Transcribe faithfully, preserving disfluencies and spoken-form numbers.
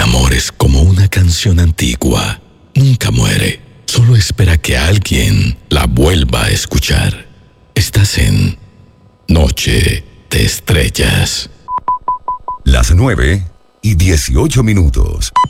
amor es como una canción antigua. Nunca muere. Solo espera que alguien la vuelva a escuchar. Estás en Noche de Estrellas. Las nueve y dieciocho minutos.